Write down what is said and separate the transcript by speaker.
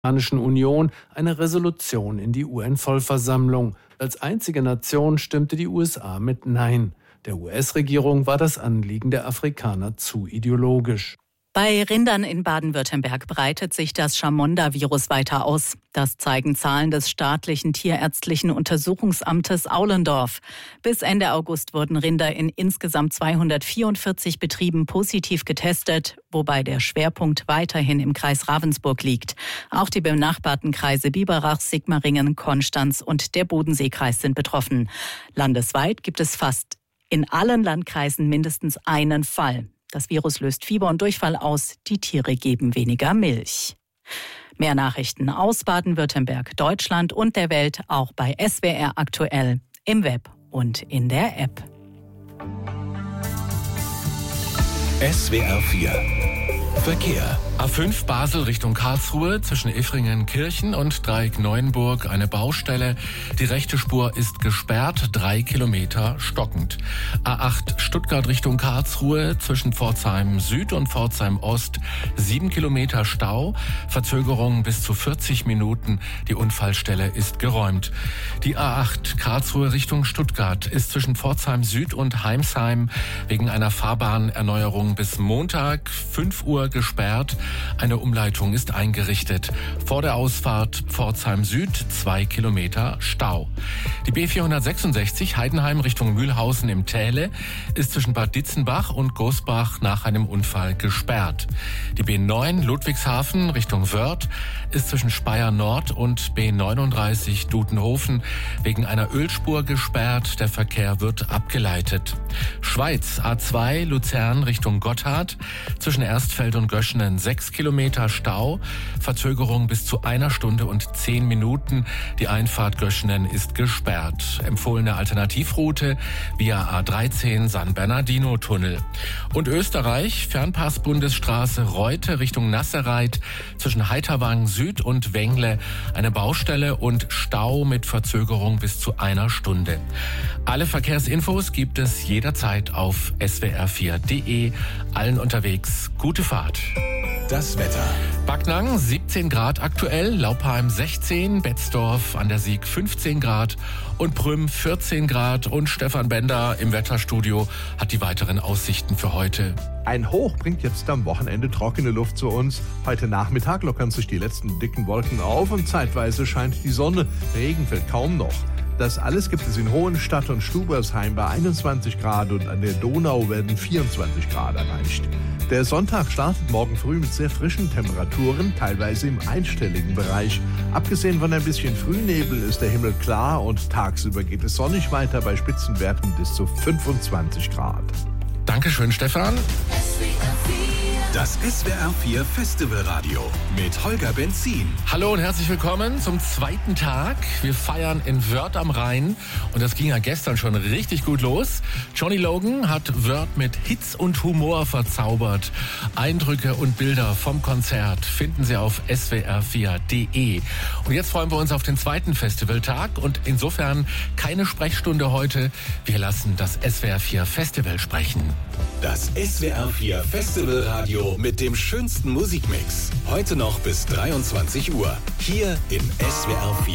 Speaker 1: Afrikanischen Union eine Resolution in die UN-Vollversammlung. Als einzige Nation stimmte die USA mit Nein. Der US-Regierung war das Anliegen der Afrikaner zu ideologisch.
Speaker 2: Bei Rindern in Baden-Württemberg breitet sich das Chamonda-Virus weiter aus. Das zeigen Zahlen des staatlichen tierärztlichen Untersuchungsamtes Aulendorf. Bis Ende August wurden Rinder in insgesamt 244 Betrieben positiv getestet, wobei der Schwerpunkt weiterhin im Kreis Ravensburg liegt. Auch die benachbarten Kreise Biberach, Sigmaringen, Konstanz und der Bodenseekreis sind betroffen. Landesweit gibt es fast in allen Landkreisen mindestens einen Fall. Das Virus löst Fieber und Durchfall aus, die Tiere geben weniger Milch. Mehr Nachrichten aus Baden-Württemberg, Deutschland und der Welt auch bei SWR aktuell, im Web und in der App.
Speaker 3: SWR 4 Verkehr.
Speaker 4: A5 Basel Richtung Karlsruhe zwischen Iffringen-Kirchen und Dreieck-Neuenburg eine Baustelle. Die rechte Spur ist gesperrt, 3 Kilometer stockend. A8 Stuttgart Richtung Karlsruhe zwischen Pforzheim Süd und Pforzheim Ost 7 Kilometer Stau, Verzögerung bis zu 40 Minuten. Die Unfallstelle ist geräumt. Die A8 Karlsruhe Richtung Stuttgart ist zwischen Pforzheim Süd und Heimsheim wegen einer Fahrbahnerneuerung bis Montag 5 Uhr gesperrt. Eine Umleitung ist eingerichtet. Vor der Ausfahrt Pforzheim Süd 2 Kilometer Stau. Die B466 Heidenheim Richtung Mühlhausen im Täle ist zwischen Bad Ditzenbach und Gosbach nach einem Unfall gesperrt. Die B9 Ludwigshafen Richtung Wörth ist zwischen Speyer Nord und B39 Dudenhofen wegen einer Ölspur gesperrt. Der Verkehr wird abgeleitet. Schweiz A2 Luzern Richtung Gotthard zwischen Erstfeld und Göschenen 6 Kilometer Stau, Verzögerung bis zu 1 Stunde und 10 Minuten. Die Einfahrt Göschenen ist gesperrt. Empfohlene Alternativroute via A13 San Bernardino Tunnel. Und Österreich, Fernpass-Bundesstraße Reute Richtung Nasserreit zwischen Heiterwang Süd und Wengle. Eine Baustelle und Stau mit Verzögerung bis zu 1 Stunde. Alle Verkehrsinfos gibt es jederzeit auf swr4.de. Allen unterwegs gute Fahrt.
Speaker 3: Das Wetter.
Speaker 4: Backnang 17 Grad aktuell, Laupheim 16, Betzdorf an der Sieg 15 Grad und Prüm 14 Grad. Und Stefan Bender im Wetterstudio hat die weiteren Aussichten für heute.
Speaker 5: Ein Hoch bringt jetzt am Wochenende trockene Luft zu uns. Heute Nachmittag lockern sich die letzten dicken Wolken auf und zeitweise scheint die Sonne. Regen fällt kaum noch. Das alles gibt es in Hohenstadt und Stubersheim bei 21 Grad und an der Donau werden 24 Grad erreicht. Der Sonntag startet morgen früh mit sehr frischen Temperaturen, teilweise im einstelligen Bereich. Abgesehen von ein bisschen Frühnebel ist der Himmel klar und tagsüber geht es sonnig weiter bei Spitzenwerten bis zu 25 Grad.
Speaker 4: Dankeschön, Stefan.
Speaker 3: Das SWR 4 Festivalradio mit Holger Benzin.
Speaker 4: Hallo und herzlich willkommen zum zweiten Tag. Wir feiern in Wörth am Rhein und das ging ja gestern schon richtig gut los. Johnny Logan hat Wörth mit Hits und Humor verzaubert. Eindrücke und Bilder vom Konzert finden Sie auf swr4.de. Und jetzt freuen wir uns auf den zweiten Festivaltag und insofern keine Sprechstunde heute. Wir lassen das SWR 4 Festival sprechen.
Speaker 3: Das SWR 4 Festivalradio mit dem schönsten Musikmix. Heute noch bis 23 Uhr. Hier in SWR 4.